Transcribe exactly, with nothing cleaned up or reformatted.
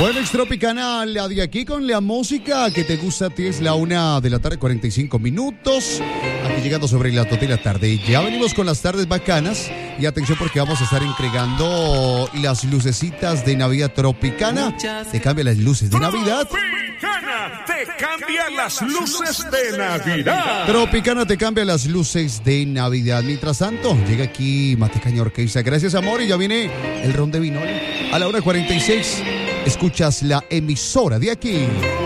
Bueno, Extropicana, la de aquí con la música que te gusta a ti es la una de la tarde, cuarenta y cinco minutos. Aquí llegando sobre las dos de la tarde. Ya venimos con las tardes bacanas. Y atención porque vamos a estar entregando las lucecitas de Navidad Tropicana. Te cambia las luces de Navidad. Tropicana te cambia las luces de Navidad. Tropicana te cambia las luces de Navidad. Mientras tanto, llega aquí Matecaña Orquesta. Gracias, amor. Y ya viene el ron de Vinole. A la hora cuarenta y seis, escuchas la emisora de aquí.